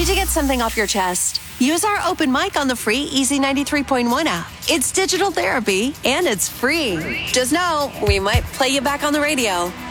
to get something off your chest? Use our open mic on the free Easy 93.1 app. It's digital therapy, and it's free. Just know, we might play you back on the radio.